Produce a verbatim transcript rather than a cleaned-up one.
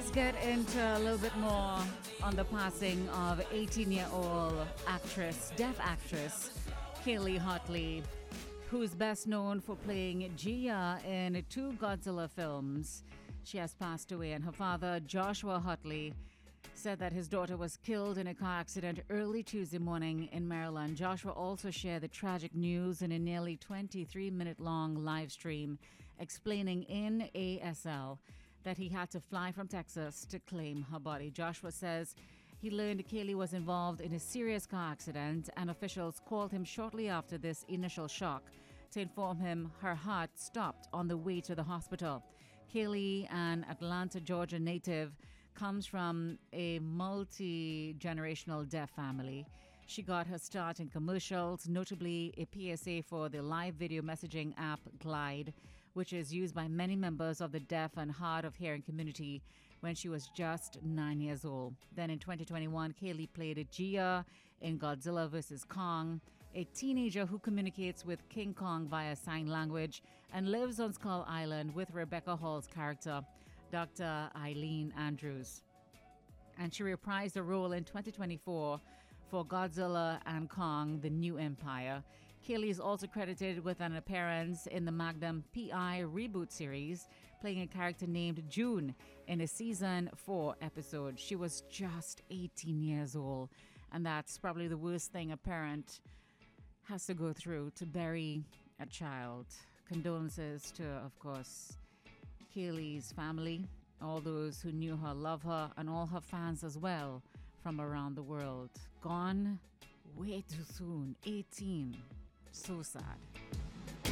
Let's get into a little bit more on the passing of eighteen-year-old actress, deaf actress, Kaylee Hartley, who's best known for playing Gia in two Godzilla films. She has passed away, and her father, Joshua Hartley, said that his daughter was killed in a car accident early Tuesday morning in Maryland. Joshua also shared the tragic news in a nearly twenty-three minute long live stream, explaining in A S L that he had to fly from Texas to claim her body. Joshua says he learned Kaylee was involved in a serious car accident, and officials called him shortly after this initial shock to inform him her heart stopped on the way to the hospital. Kaylee, an Atlanta, Georgia native, comes from a multi-generational deaf family. She got her start in commercials, notably a P S A for the live video messaging app Glide, which is used by many members of the deaf and hard of hearing community, when she was just nine years old. Then in twenty twenty-one, Kaylee played Gia in Godzilla versus. Kong, a teenager who communicates with King Kong via sign language and lives on Skull Island with Rebecca Hall's character, Doctor Eileen Andrews. And she reprised the role in twenty twenty-four for Godzilla and Kong, The New Empire. Kaylee is also credited with an appearance in the Magnum P I reboot series, playing a character named June in a season four episode. She was just eighteen years old, and that's probably the worst thing a parent has to go through, to bury a child. Condolences to, of course, Kaylee's family, all those who knew her, love her, and all her fans as well from around the world. Gone way too soon. eighteen. So sad.